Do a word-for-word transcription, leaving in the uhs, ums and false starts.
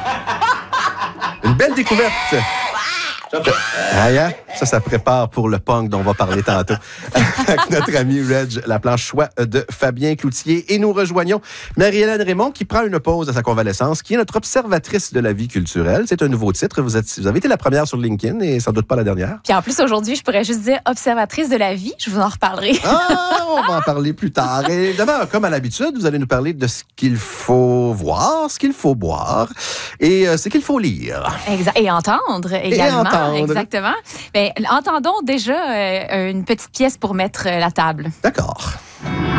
Une belle découverte. Ah, yeah. Ça, ça prépare pour le punk dont on va parler tantôt. Avec notre ami Reg, la planche choix de Fabien Cloutier. Et nous rejoignons Marie-Hélène Raymond qui prend une pause à sa convalescence, qui est notre observatrice de la vie culturelle. C'est un nouveau titre. Vous, êtes, vous avez été la première sur LinkedIn et sans doute pas la dernière. Puis en plus, aujourd'hui, je pourrais juste dire observatrice de la vie. Je vous en reparlerai. Ah, on va en parler plus tard. Et d'abord, comme à l'habitude, vous allez nous parler de ce qu'il faut voir, ce qu'il faut boire et euh, ce qu'il faut lire. Exact. Et entendre également. Et entendre. Exactement. Bien, entendons déjà euh, une petite pièce pour mettre euh, la table. D'accord.